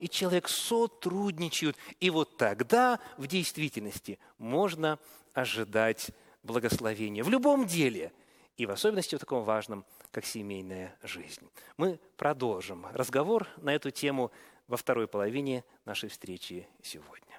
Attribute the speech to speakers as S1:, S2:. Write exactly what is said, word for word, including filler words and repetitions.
S1: и человек сотрудничают. И вот тогда в действительности можно ожидать благословения в любом деле, и в особенности в таком важном, как семейная жизнь. Мы продолжим разговор на эту тему во второй половине нашей встречи сегодня.